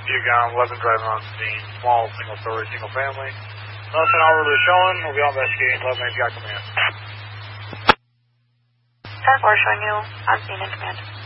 View gone, 11 driving on scene, small, single story, single family. Nothing outwardly showing, we'll be on investigating, 11 API command. 10-4 showing you on scene in command.